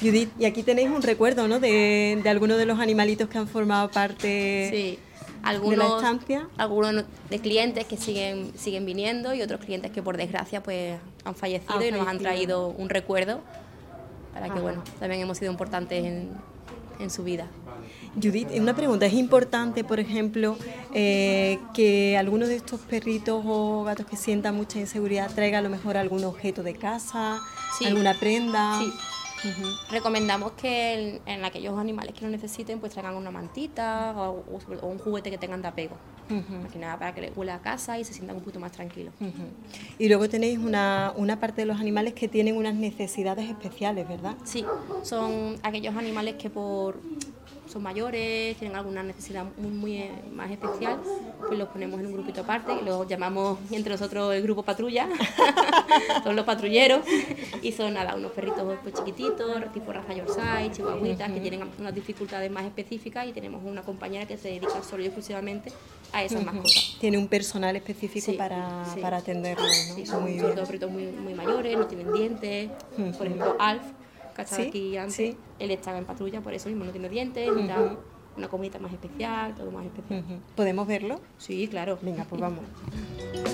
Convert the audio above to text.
Judith, y aquí tenéis un recuerdo, ¿no?, de algunos de los animalitos que han formado parte Sí, de la estancia. algunos de clientes que siguen viniendo y otros clientes que por desgracia pues han fallecido y nos han traído un recuerdo para que, bueno, también hemos sido importantes en su vida. Judith, una pregunta, ¿es importante, por ejemplo, que alguno de estos perritos o gatos que sientan mucha inseguridad traiga a lo mejor algún objeto de casa, Sí. alguna prenda? Sí. Recomendamos que en aquellos animales que lo necesiten pues traigan una mantita o un juguete que tengan de apego. Más que nada para que les huela a casa y se sientan un poquito más tranquilos. Y luego tenéis una parte de los animales que tienen unas necesidades especiales, ¿verdad? Sí, son aquellos animales que son mayores, tienen alguna necesidad muy más especial, pues los ponemos en un grupito aparte y los llamamos entre nosotros el grupo patrulla. Son los patrulleros y son unos perritos pues chiquititos, tipo raza Yorkshire, chihuahuitas, que tienen unas dificultades más específicas y tenemos una compañera que se dedica solo y exclusivamente a esas mascotas. Tiene un personal específico Sí, para atenderlos, ¿no? Sí, Muy son bien. todos perritos muy mayores, no tienen dientes. Por ejemplo, Alf, que ha estado aquí antes, él estaba en patrulla, por eso mismo no tiene dientes, necesita una comidita más especial, todo más especial. ¿Podemos verlo? Sí, claro. Venga, pues vamos.